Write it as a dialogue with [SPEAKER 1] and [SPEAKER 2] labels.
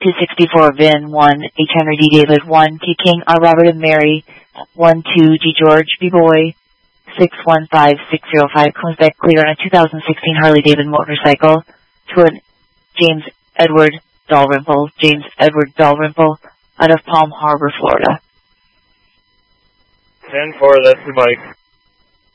[SPEAKER 1] 264 VIN 1 H. Henry D. David 1 T. King R. Robert and Mary 1 2 G. George B. Boy 615605 comes back clear on a 2016 Harley Davidson motorcycle to a James Edward Dalrymple out of Palm Harbor, Florida.
[SPEAKER 2] 10-4, that's the bike.